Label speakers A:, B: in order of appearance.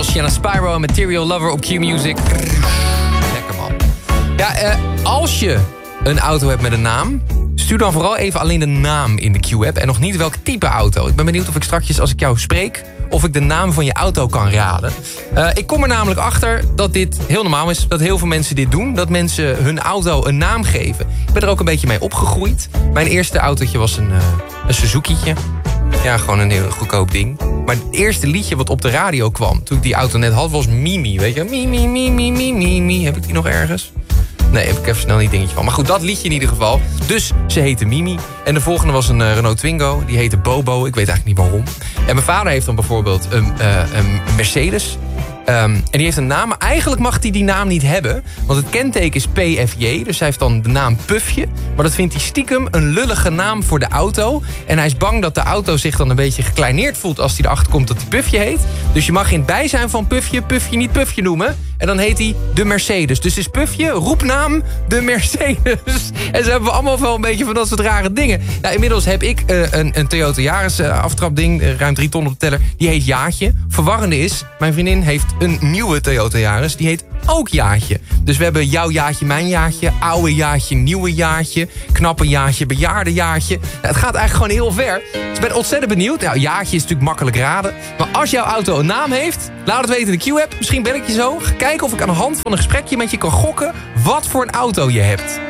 A: Oceana Spyro en Material Lover op Q-Music. Lekker man. Ja, als je een auto hebt met een naam, stuur dan vooral even alleen de naam in de Q-app en nog niet welk type auto. Ik ben benieuwd of ik straks, als ik jou spreek, of ik de naam van je auto kan raden. Ik kom er namelijk achter dat dit heel normaal is. Dat heel veel mensen dit doen. Dat mensen hun auto een naam geven. Ik ben er ook een beetje mee opgegroeid. Mijn eerste autootje was een Suzuki'tje. Ja, gewoon een heel goedkoop ding. Maar het eerste liedje wat op de radio kwam toen ik die auto net had was Mimi. Weet je? Mimi, Mimi, Mimi, Mimi. Heb ik die nog ergens? Nee, heb ik even snel niet dingetje van. Maar goed, dat liedje in ieder geval. Dus ze heette Mimi. En de volgende was een Renault Twingo. Die heette Bobo. Ik weet eigenlijk niet waarom. En mijn vader heeft dan bijvoorbeeld een Mercedes. En die heeft een naam. Maar eigenlijk mag hij die naam niet hebben. Want het kenteken is PFJ. Dus hij heeft dan de naam Pufje. Maar dat vindt hij stiekem een lullige naam voor de auto. En hij is bang dat de auto zich dan een beetje gekleineerd voelt als hij erachter komt dat hij Pufje heet. Dus je mag in het bijzijn van Pufje niet Pufje noemen. En dan heet hij de Mercedes. Dus is Pufje, roepnaam, de Mercedes. En ze hebben allemaal wel een beetje van dat soort rare dingen. Nou, inmiddels heb ik een Toyota Yaris aftrapding, ruim 3 ton op de teller. Die heet Jaatje. Verwarrende is, mijn vriendin heeft een nieuwe Toyota Yaris. Die heet ook Jaatje. Dus we hebben jouw Jaatje, mijn Jaatje, oude Jaatje, nieuwe Jaatje, knappe Jaatje, bejaarde Jaatje. Nou, het gaat eigenlijk gewoon heel ver. Dus ik ben ontzettend benieuwd. Nou, Jaatje is natuurlijk makkelijk raden. Maar als jouw auto een naam heeft, laat het weten in de Q-app. Misschien bel ik je zo. Ga kijken of ik aan de hand van een gesprekje met je kan gokken wat voor een auto je hebt.